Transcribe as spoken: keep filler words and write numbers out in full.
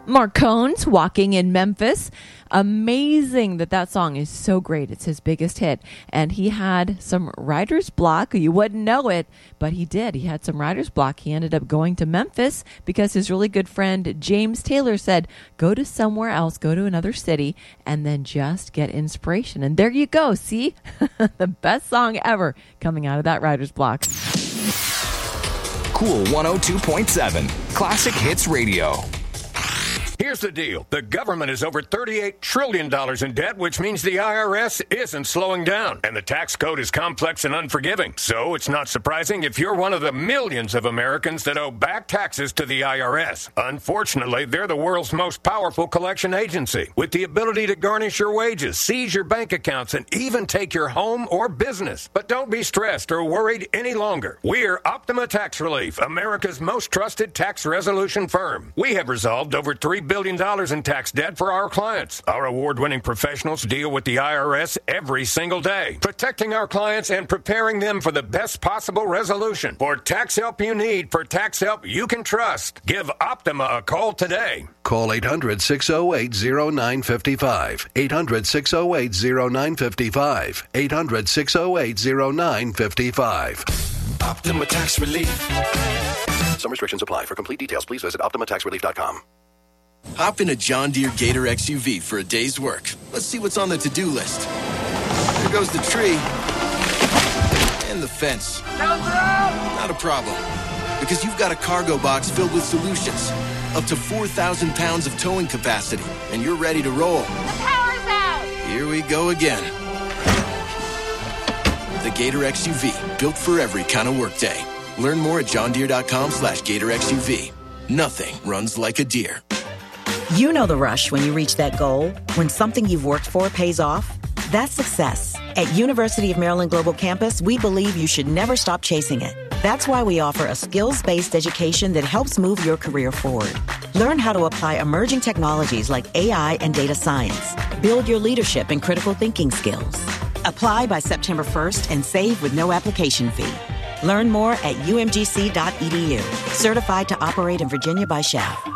Marcones, Walking in Memphis. Amazing that that song is so great. It's his biggest hit. And he had some writer's block. You wouldn't know it, but he did. He had some writer's block. He ended up going to Memphis because his really good friend James Taylor said, go to somewhere else, go to another city, and then just get inspiration. And there you go. See? The best song ever coming out of that writer's block. Cool one oh two point seven. Classic Hits Radio. Here's the deal. The government is over thirty-eight trillion dollars in debt, which means the I R S isn't slowing down. And the tax code is complex and unforgiving. So it's not surprising if you're one of the millions of Americans that owe back taxes to the I R S. Unfortunately, they're the world's most powerful collection agency, with the ability to garnish your wages, seize your bank accounts, and even take your home or business. But don't be stressed or worried any longer. We're Optima Tax Relief, America's most trusted tax resolution firm. We have resolved over three billion dollars in tax debt for our clients. Our award-winning professionals deal with the I R S every single day, protecting our clients and preparing them for the best possible resolution. For tax help you need, for tax help you can trust, give Optima a call today. Call eight hundred, six oh eight, oh nine five five. eight hundred, six oh eight, oh nine five five. eight hundred, six oh eight, oh nine five five. Optima Tax Relief. Some restrictions apply. For complete details, please visit optima tax relief dot com. Hop in a John Deere Gator X U V for a day's work. Let's see what's on the to-do list. There goes the tree. And the fence. Not a problem. Because you've got a cargo box filled with solutions. Up to four thousand pounds of towing capacity. And you're ready to roll. The power's out! Here we go again. The Gator X U V. Built for every kind of workday. Learn more at johndeere.com slash Gator X U V. Nothing runs like a deer. You know the rush when you reach that goal, when something you've worked for pays off. That's success. At University of Maryland Global Campus, we believe you should never stop chasing it. That's why we offer a skills-based education that helps move your career forward. Learn how to apply emerging technologies like A I and data science. Build your leadership and critical thinking skills. Apply by September first and save with no application fee. Learn more at u m g c dot e d u. Certified to operate in Virginia by S H A F.